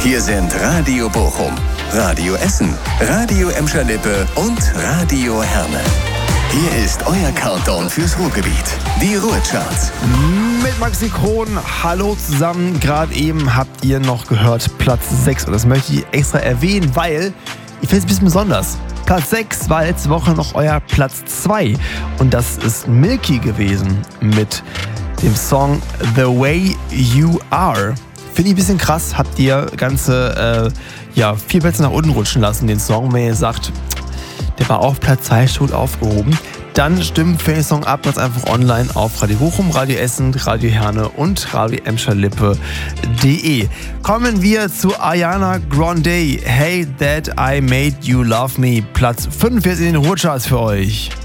Hier sind Radio Bochum, Radio Essen, Radio Emscher-Lippe und Radio Herne. Hier ist euer Countdown fürs Ruhrgebiet. Die Ruhrcharts. Mit Maxi Kron, hallo zusammen. Gerade eben habt ihr noch gehört Platz 6. Und das möchte ich extra erwähnen, weil ich finde es ein bisschen besonders. Platz 6 war letzte Woche noch euer Platz 2. Und das ist Milky gewesen mit dem Song The Way You Are. Finde ich ein bisschen krass. Habt ihr ganze 4 Plätze nach unten rutschen lassen, den Song. Wenn ihr sagt, der war auf Platz 2 gut aufgehoben, dann stimmt für den Song ab, ganz einfach online auf Radio Bochum, Radio Essen, Radio Herne und Radio Emscher-Lippe.de. Kommen wir zu Ariana Grande. Hey That I Made You Love Me. Platz 45 in den Ruhrcharts für euch.